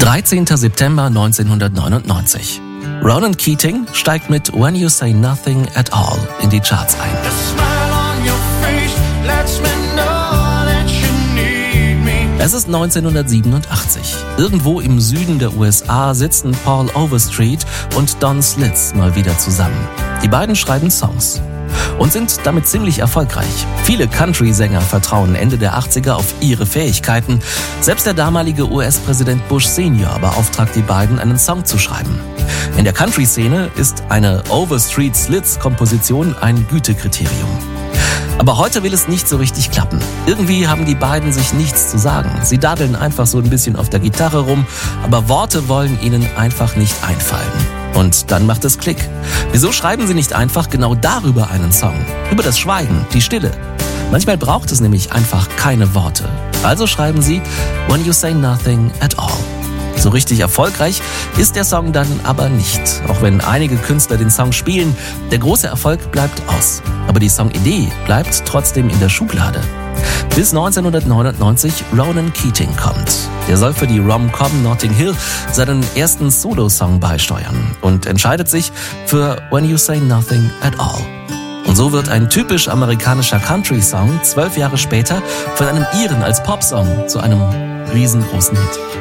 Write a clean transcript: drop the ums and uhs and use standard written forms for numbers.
13. September 1999. Ronan Keating steigt mit When You Say Nothing at All in die Charts ein. Es ist 1987. Irgendwo im Süden der USA sitzen Paul Overstreet und Don Slitz mal wieder zusammen. Die beiden schreiben Songs und sind damit ziemlich erfolgreich. Viele Country-Sänger vertrauen Ende der 80er auf ihre Fähigkeiten. Selbst der damalige US-Präsident Bush Senior beauftragt die beiden, einen Song zu schreiben. In der Country-Szene ist eine Overstreet-Slitz-Komposition ein Gütekriterium. Aber heute will es nicht so richtig klappen. Irgendwie haben die beiden sich nichts zu sagen. Sie daddeln einfach so ein bisschen auf der Gitarre rum, aber Worte wollen ihnen einfach nicht einfallen. Und dann macht es Klick. Wieso schreiben sie nicht einfach genau darüber einen Song? Über das Schweigen, die Stille. Manchmal braucht es nämlich einfach keine Worte. Also schreiben sie When You Say Nothing at All. So richtig erfolgreich ist der Song dann aber nicht. Auch wenn einige Künstler den Song spielen, der große Erfolg bleibt aus. Aber die Songidee bleibt trotzdem in der Schublade. Bis 1999 Ronan Keating kommt. Der soll für die Rom-Com Notting Hill seinen ersten Solo-Song beisteuern und entscheidet sich für When You Say Nothing at All. Und so wird ein typisch amerikanischer Country-Song 12 Jahre später von einem Iren als Popsong zu einem riesengroßen Hit.